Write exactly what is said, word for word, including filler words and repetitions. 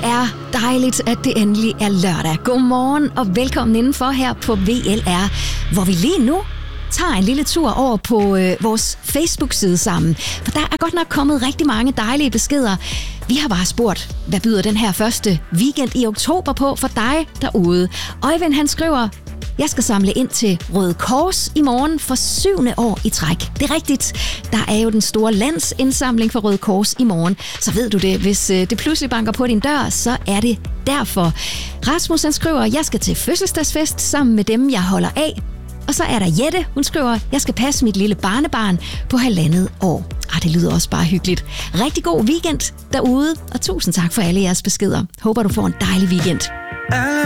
er dejligt, at det endelig er lørdag. Godmorgen og velkommen indenfor her på V L R, hvor vi lige nu tager en lille tur over på øh, vores Facebook-side sammen. For der er godt nok kommet rigtig mange dejlige beskeder. Vi har bare spurgt, hvad byder den her første weekend i oktober på for dig derude? Øjvind han skriver, jeg skal samle ind til Røde Kors i morgen for syvende år i træk. Det er rigtigt. Der er jo den store landsindsamling for Røde Kors i morgen. Så ved du det, hvis det pludselig banker på din dør, så er det derfor. Rasmus han skriver, jeg skal til fødselsdagsfest sammen med dem, jeg holder af. Og så er der Jette, hun skriver, jeg skal passe mit lille barnebarn på halvandet år. Ah, det lyder også bare hyggeligt. Rigtig god weekend derude, og tusind tak for alle jeres beskeder. Håber du får en dejlig weekend.